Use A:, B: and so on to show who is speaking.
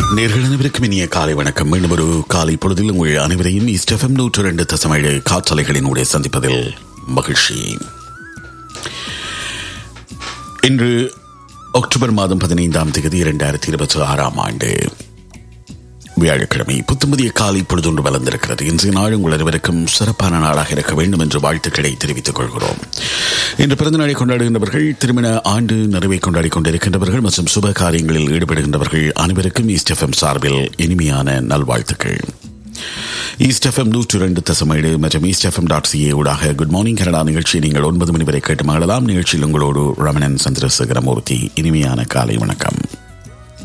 A: நேர்கள் அனைவருக்கும் இனிய காலை வணக்கம். மீண்டும் ஒரு காலை பொழுதில் உங்கள் அனைவரையும் ஈஸ்ட் எஃப்எம் 102.7 காற்றலைகளினூடே சந்திப்பதில் மகிழ்ச்சி. இன்று அக்டோபர் மாதம் 15ஆம் தேதி 2026ஆம் ஆண்டு வியாழக்கிழமை. புத்தம்பதிய காலை பொழுதொன்று வளர்ந்திருக்கிறது. இன்றைய நாள் உங்கள் அனைவருக்கும் சிறப்பான நாளாக இருக்க வேண்டும் என்று வாழ்த்துக்களை தெரிவித்துக் கொள்கிறோம். இன்று பிறந்த நாளை கொண்டாடுகின்றவர்கள், திருமண ஆண்டு நிறைவை கொண்டாடி கொண்டிருக்கின்றவர்கள் மற்றும் சுப காரியங்களில் ஈடுபடுகின்றவர்கள் அனைவருக்கும் ஈஸ்ட் எஃப்எம் சார்பில் இனிமையான நல்வாழ்த்துக்கள். ஈஸ்ட் எஃப்எம் 102.7 மற்றும் eastfm.ca ஊடாக குட் மார்னிங் கனடா நிகழ்ச்சியை நீங்கள் 9 மணி வரை கேட்டு மகிழலாம். நிகழ்ச்சியில் உங்களோடு ரமணன் சந்திரசேகரமூர்த்தி. இனிமையான காலை வணக்கம்.